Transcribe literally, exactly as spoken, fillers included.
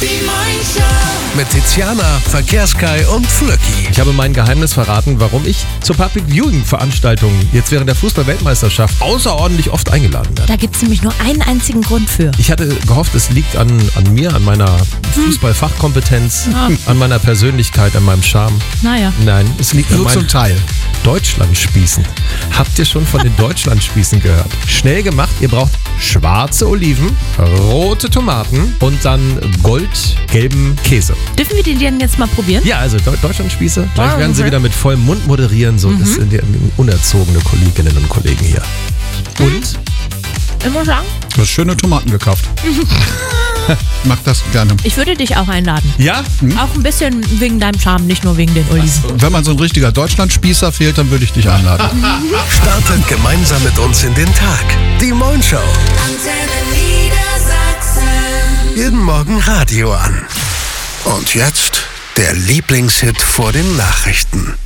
Die Morning Show. Mit Tiziana, Verkehrskai und Flöcki. Ich habe mein Geheimnis verraten, warum ich zur Public Viewing Veranstaltung jetzt während der Fußball-Weltmeisterschaft außerordentlich oft eingeladen werde. Da gibt es nämlich nur einen einzigen Grund für. Ich hatte gehofft, es liegt an, an mir, an meiner Fußballfachkompetenz, Ah. an meiner Persönlichkeit, an meinem Charme. Naja. Nein, es liegt an Nur zum meinen Teil. Deutschlandspießen. Habt ihr schon von den Deutschlandspießen gehört? Schnell gemacht, ihr braucht schwarze Oliven, rote Tomaten und dann goldgelben Käse. Dürfen wir die denn jetzt mal probieren? Ja, also De- Deutschlandspieße. Gleich Ah, werden sie okay. wieder mit vollem Mund moderieren. So, das sind die unerzogene Kolleginnen und Kollegen hier. Und? Ich muss sagen, Du hast schöne Tomaten gekauft. Ich mag das gerne. ich würde dich auch einladen. Ja? Auch ein bisschen wegen deinem Charme, nicht nur wegen den Oliven. Wenn man so ein richtiger Deutschlandspießer fehlt, dann würde ich dich einladen. Startet gemeinsam mit uns in den Tag. Die Morning Show. Antenne Niedersachsen. Jeden Morgen Radio an. Und jetzt der Lieblingshit vor den Nachrichten.